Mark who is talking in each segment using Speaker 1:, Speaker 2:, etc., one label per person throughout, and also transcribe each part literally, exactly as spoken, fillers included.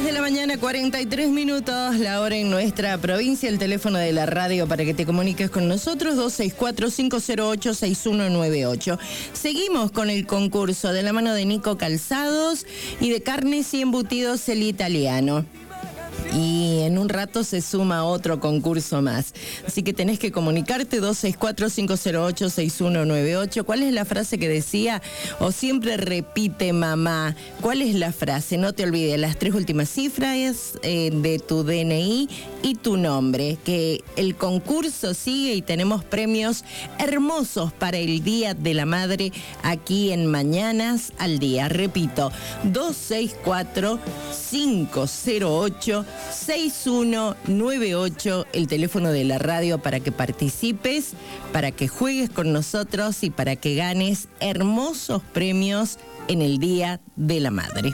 Speaker 1: de la mañana, cuarenta y tres minutos, la hora en nuestra provincia. El teléfono de la radio para que te comuniques con nosotros, dos seis cuatro, cinco cero ocho, seis uno nueve ocho. Seguimos con el concurso de la mano de Nico Calzados y de Carnes y Embutidos El Italiano. Y en un rato se suma otro concurso más. Así que tenés que comunicarte, dos seis cuatro, cinco cero ocho, seis uno nueve ocho. ¿Cuál es la frase que decía? O siempre repite mamá. ¿Cuál es la frase? No te olvides, las tres últimas cifras eh, de tu D N I y tu nombre. Que el concurso sigue y tenemos premios hermosos para el Día de la Madre aquí en Mañanas al Día. Repito, dos seis cuatro, cinco cero ocho, seis uno nueve ocho, el teléfono de la radio para que participes, para que juegues con nosotros y para que ganes hermosos premios en el Día de la Madre.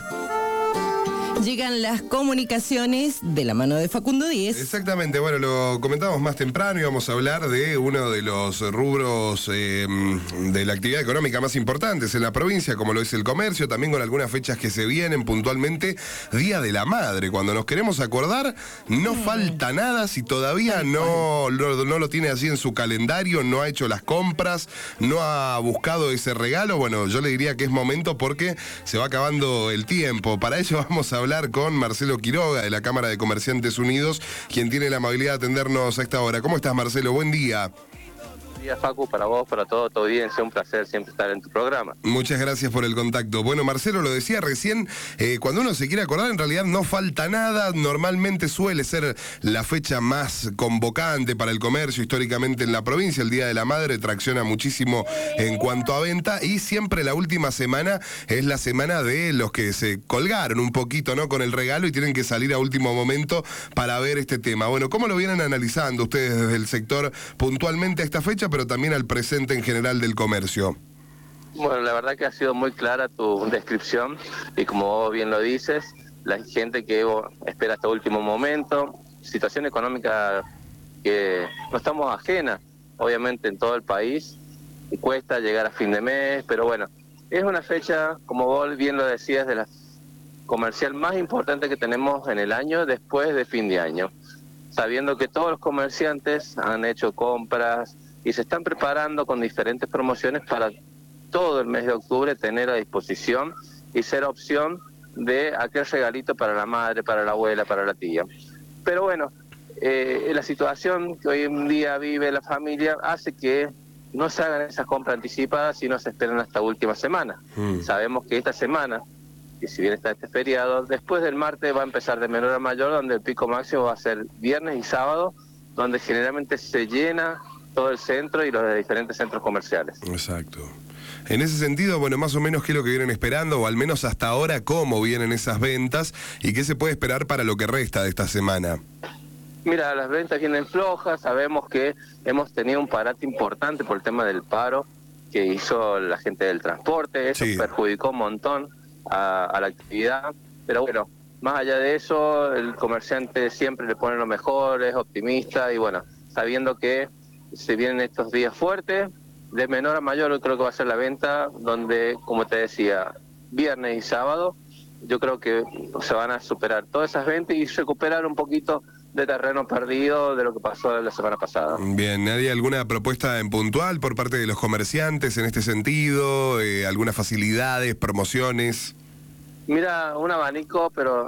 Speaker 1: Llegan las comunicaciones de la mano de Facundo Díez.
Speaker 2: Exactamente, bueno, lo comentábamos más temprano y vamos a hablar de uno de los rubros eh, de la actividad económica más importantes en la provincia, como lo es el comercio, también con algunas fechas que se vienen puntualmente. Día de la Madre, cuando nos queremos acordar, no mm. falta nada si todavía no, no, no lo tiene así en su calendario, no ha hecho las compras, no ha buscado ese regalo. Bueno, yo le diría que es momento porque se va acabando el tiempo. Para ello vamos a hablar con Marcelo Quiroga de la Cámara de Comerciantes Unidos, quien tiene la amabilidad de atendernos a esta hora. ¿Cómo estás, Marcelo? Buen día.
Speaker 3: Buen día, Facu, para vos, para toda tu audiencia, un placer siempre estar en tu programa.
Speaker 2: Muchas gracias por el contacto. Bueno, Marcelo, lo decía recién, eh, cuando uno se quiere acordar, en realidad no falta nada. Normalmente suele ser la fecha más convocante para el comercio históricamente en la provincia. El Día de la Madre tracciona muchísimo en cuanto a venta y siempre la última semana es la semana de los que se colgaron un poquito, ¿no?, con el regalo y tienen que salir a último momento para ver este tema. Bueno, ¿cómo lo vienen analizando ustedes desde el sector puntualmente a esta fecha, pero también al presente en general del comercio?
Speaker 3: Bueno, la verdad que ha sido muy clara tu descripción y como vos bien lo dices, la gente que espera hasta último momento, situación económica que no estamos ajenas, obviamente en todo el país, y cuesta llegar a fin de mes, pero bueno, es una fecha, como vos bien lo decías, de la comercial más importante que tenemos en el año después de fin de año, sabiendo que todos los comerciantes han hecho compras y se están preparando con diferentes promociones para todo el mes de octubre tener a disposición y ser opción de aquel regalito para la madre, para la abuela, para la tía. Pero bueno, eh, la situación que hoy en día vive la familia hace que no se hagan esas compras anticipadas y no se esperen hasta última semana. Mm. Sabemos que esta semana, y si bien está este feriado, después del martes va a empezar de menor a mayor, donde el pico máximo va a ser viernes y sábado, donde generalmente se llena todo el centro y los de diferentes centros comerciales.
Speaker 2: Exacto. En ese sentido, bueno, más o menos qué es lo que vienen esperando, o al menos hasta ahora cómo vienen esas ventas y qué se puede esperar para lo que resta de esta semana.
Speaker 3: Mira, las ventas vienen flojas, sabemos que hemos tenido un parate importante por el tema del paro que hizo la gente del transporte, eso sí perjudicó un montón a, a la actividad, pero bueno, más allá de eso, el comerciante siempre le pone lo mejor, es optimista y bueno, sabiendo que se vienen estos días fuertes, de menor a mayor creo que va a ser la venta, donde, como te decía, viernes y sábado, yo creo que se van a superar todas esas ventas y recuperar un poquito de terreno perdido de lo que pasó la semana pasada.
Speaker 2: Bien, ¿hay alguna propuesta en puntual por parte de los comerciantes en este sentido? Eh, ¿Algunas facilidades, promociones?
Speaker 3: Mira, un abanico, pero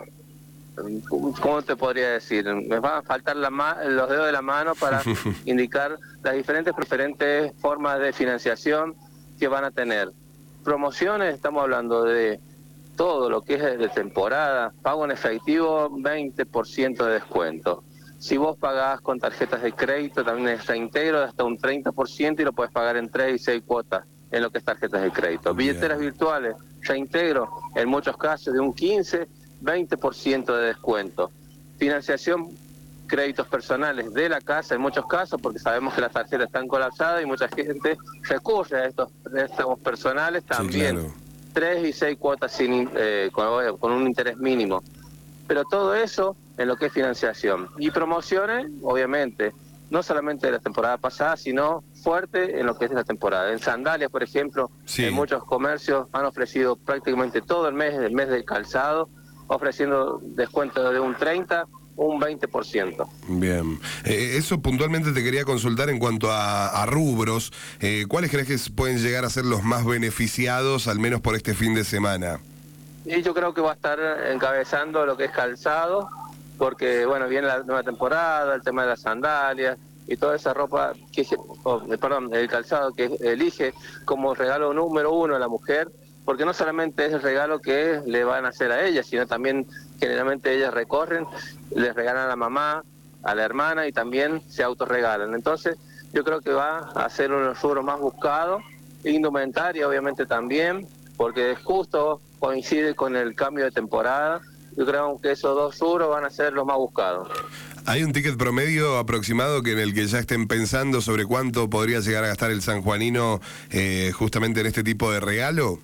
Speaker 3: ¿cómo te podría decir? Me van a faltar la ma los dedos de la mano para indicar las diferentes preferentes formas de financiación que van a tener. Promociones, estamos hablando de todo lo que es de temporada, pago en efectivo, veinte por ciento de descuento. Si vos pagás con tarjetas de crédito, también es reintegro de hasta un treinta por ciento y lo puedes pagar en tres y seis cuotas en lo que es tarjetas de crédito. Bien. Billeteras virtuales, reintegro en muchos casos de un quince, veinte por ciento de descuento. Financiación, créditos personales de la casa en muchos casos, porque sabemos que las tarjetas están colapsadas y mucha gente recurre a estos préstamos personales también. Sí, claro. Tres y seis cuotas sin, eh, con, con un interés mínimo. Pero todo eso en lo que es financiación. Y promociones, obviamente, no solamente de la temporada pasada, sino fuerte en lo que es la temporada. En sandalias, por ejemplo, sí. En muchos comercios han ofrecido prácticamente todo el mes, el mes del calzado, ofreciendo descuento de un treinta, un veinte por ciento.
Speaker 2: Bien. Eh, eso puntualmente te quería consultar en cuanto a, a rubros. Eh, ¿Cuáles crees que pueden llegar a ser los más beneficiados, al menos por este fin de semana?
Speaker 3: Y yo creo que va a estar encabezando lo que es calzado, porque bueno, viene la nueva temporada, el tema de las sandalias y toda esa ropa, que oh, perdón, el calzado que elige como regalo número uno a la mujer, porque no solamente es el regalo que le van a hacer a ella, sino también generalmente ellas recorren, les regalan a la mamá, a la hermana y también se autorregalan. Entonces yo creo que va a ser uno de los rubros más buscados, indumentaria obviamente también, porque justo coincide con el cambio de temporada. Yo creo que esos dos rubros van a ser los más buscados.
Speaker 2: ¿Hay un ticket promedio aproximado que en el que ya estén pensando sobre cuánto podría llegar a gastar el sanjuanino eh, justamente en este tipo de regalo?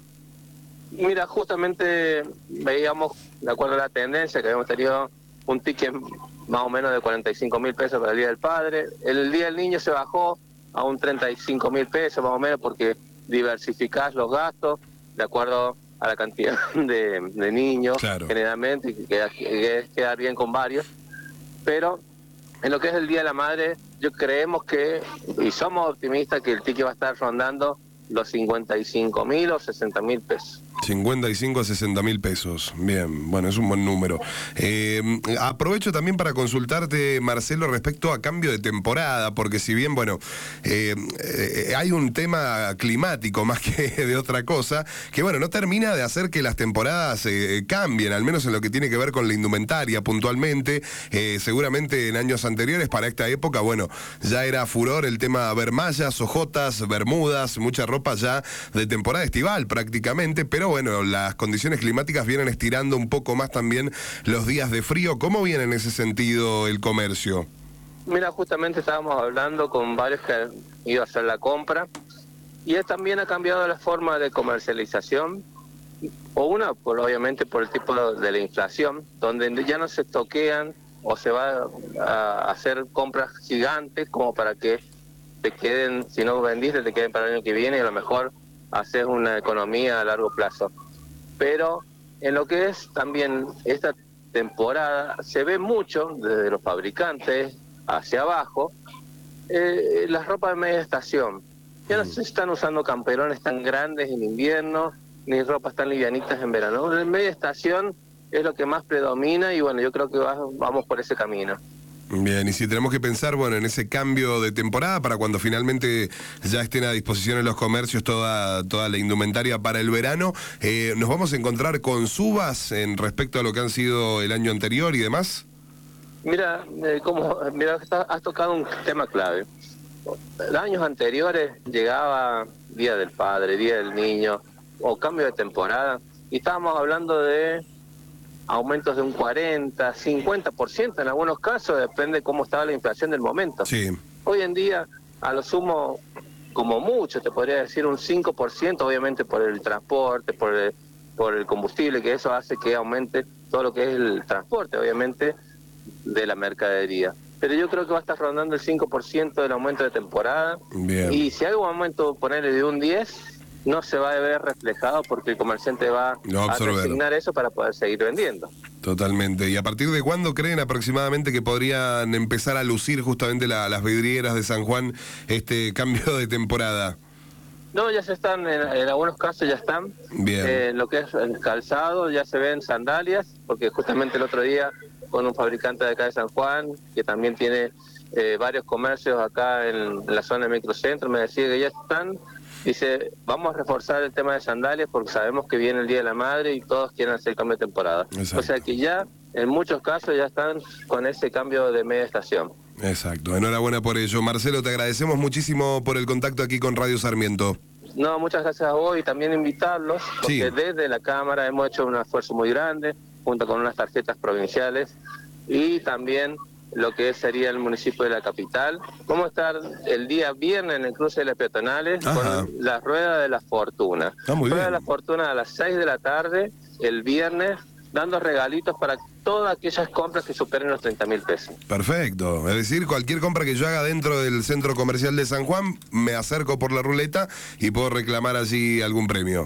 Speaker 3: Mira, justamente veíamos, de acuerdo a la tendencia, que habíamos tenido un ticket más o menos de cuarenta y cinco mil pesos para el Día del Padre. El Día del Niño se bajó a un treinta y cinco mil pesos más o menos, porque diversificás los gastos de acuerdo a la cantidad de, de niños, claro, generalmente, y que queda, que quedar bien con varios. Pero en lo que es el Día de la Madre, yo creemos que, y somos optimistas, que el ticket va a estar rondando los cincuenta y cinco mil o sesenta mil pesos.
Speaker 2: cincuenta y cinco a sesenta mil pesos. Bien, bueno, es un buen número. Eh, aprovecho también para consultarte, Marcelo, respecto a cambio de temporada, porque si bien, bueno, eh, eh, hay un tema climático más que de otra cosa, que bueno, no termina de hacer que las temporadas eh, cambien, al menos en lo que tiene que ver con la indumentaria puntualmente. Eh, seguramente en años anteriores, para esta época, bueno, ya era furor el tema ver mallas, ojotas, bermudas, mucha ropa ya de temporada estival prácticamente, pero bueno, las condiciones climáticas vienen estirando un poco más también los días de frío. ¿Cómo viene en ese sentido el comercio?
Speaker 3: Mira, justamente estábamos hablando con varios que han ido a hacer la compra, y él también ha cambiado la forma de comercialización, o una, por, obviamente por el tipo de, de la inflación, donde ya no se toquean o se va a hacer compras gigantes como para que te queden, si no vendiste, te queden para el año que viene, y a lo mejor hacer una economía a largo plazo. Pero en lo que es también esta temporada, se ve mucho desde los fabricantes hacia abajo, eh, las ropas de media estación. Ya no se están usando camperones tan grandes en invierno, ni ropas tan livianitas en verano. En media estación es lo que más predomina, y bueno, yo creo que va, vamos por ese camino.
Speaker 2: Bien, y si tenemos que pensar, bueno, en ese cambio de temporada para cuando finalmente ya estén a disposición en los comercios toda, toda la indumentaria para el verano, eh, ¿nos vamos a encontrar con subas en respecto a lo que han sido el año anterior y demás?
Speaker 3: Mira, eh, como, mira, has tocado un tema clave. En años anteriores llegaba Día del Padre, Día del Niño, o cambio de temporada, y estábamos hablando de aumentos de un cuarenta, cincuenta por ciento en algunos casos, depende cómo estaba la inflación del momento.
Speaker 2: Sí.
Speaker 3: Hoy en día, a lo sumo, como mucho, te podría decir un cinco por ciento, obviamente por el transporte, por el, por el combustible, que eso hace que aumente todo lo que es el transporte, obviamente, de la mercadería. Pero yo creo que va a estar rondando el cinco por ciento del aumento de temporada.
Speaker 2: Bien.
Speaker 3: Y si hay un aumento, ponerle de un diez por ciento, no se va a ver reflejado, porque el comerciante va
Speaker 2: no
Speaker 3: a resignar eso para poder seguir vendiendo.
Speaker 2: Totalmente. ¿Y a partir de cuándo creen aproximadamente que podrían empezar a lucir justamente la, las vidrieras de San Juan este cambio de temporada?
Speaker 3: No, ya se están, en, en algunos casos ya están.
Speaker 2: Bien.
Speaker 3: Eh, lo que es el calzado, ya se ven sandalias, porque justamente el otro día con un fabricante de acá de San Juan, que también tiene eh, varios comercios acá en, en la zona del microcentro, me decía que ya están. Dice, vamos a reforzar el tema de sandalias porque sabemos que viene el Día de la Madre y todos quieren hacer el cambio de temporada. Exacto. O sea que ya, en muchos casos, ya están con ese cambio de media estación.
Speaker 2: Exacto, enhorabuena por ello. Marcelo, te agradecemos muchísimo por el contacto aquí con Radio Sarmiento.
Speaker 3: No, muchas gracias a vos, y también invitarlos, porque sí, desde la Cámara hemos hecho un esfuerzo muy grande, junto con unas tarjetas provinciales, y también lo que sería el municipio de la capital. Vamos a estar el día viernes en el cruce de las peatonales. Ajá. Con la Rueda de la Fortuna.
Speaker 2: Ah, muy
Speaker 3: Rueda
Speaker 2: bien.
Speaker 3: de la Fortuna a las seis de la tarde, el viernes, dando regalitos para todas aquellas compras que superen los treinta mil pesos.
Speaker 2: Perfecto. Es decir, cualquier compra que yo haga dentro del centro comercial de San Juan, me acerco por la ruleta y puedo reclamar allí algún premio.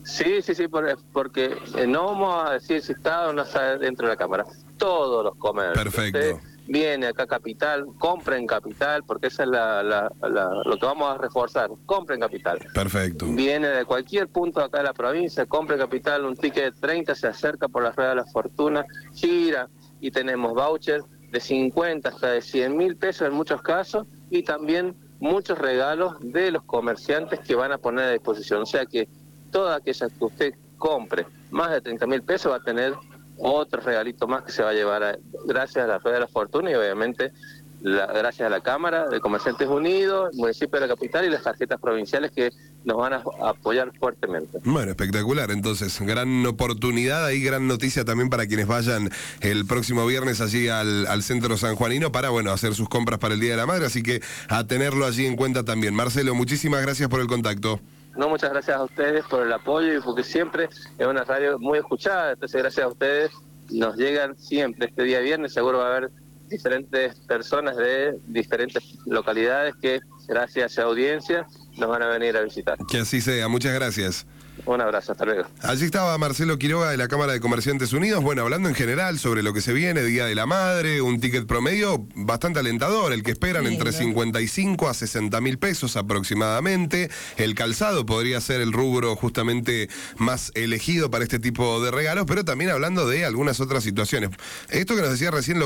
Speaker 3: Sí, sí, sí, por- porque eh, no vamos a decir si está o no está dentro de la Cámara. Todos los comercios.
Speaker 2: Perfecto.
Speaker 3: Usted viene acá a Capital, compra en Capital, porque esa es la, la- la- lo que vamos a reforzar. Compra en Capital.
Speaker 2: Perfecto.
Speaker 3: Viene de cualquier punto acá de la provincia, compra en Capital un ticket de treinta, se acerca por la Rueda de la Fortuna, gira y tenemos vouchers de cincuenta hasta de cien mil pesos en muchos casos y también muchos regalos de los comerciantes que van a poner a disposición. O sea que toda aquella que usted compre más de treinta mil pesos va a tener otro regalito más que se va a llevar a- gracias a la Rueda de la Fortuna y obviamente la- gracias a la Cámara de Comerciantes Unidos, el municipio de la capital y las tarjetas provinciales que nos van a apoyar fuertemente.
Speaker 2: Bueno, espectacular. Entonces, gran oportunidad ahí, gran noticia también para quienes vayan el próximo viernes allí al, al centro sanjuanino para, bueno, hacer sus compras para el Día de la Madre. Así que a tenerlo allí en cuenta también. Marcelo, muchísimas gracias por el contacto.
Speaker 3: No, muchas gracias a ustedes por el apoyo y porque siempre es una radio muy escuchada, entonces gracias a ustedes nos llegan siempre este día viernes, seguro va a haber diferentes personas de diferentes localidades que gracias a esa audiencia nos van a venir a visitar.
Speaker 2: Que así sea. Muchas gracias.
Speaker 3: Un abrazo, hasta luego.
Speaker 2: Allí estaba Marcelo Quiroga de la Cámara de Comerciantes Unidos, bueno, hablando en general sobre lo que se viene, Día de la Madre, un ticket promedio bastante alentador, el que esperan
Speaker 1: Lindo.
Speaker 2: entre cincuenta y cinco a sesenta mil pesos aproximadamente. El calzado podría ser el rubro justamente más elegido para este tipo de regalos, pero también hablando de algunas otras situaciones. Esto que nos decía recién lo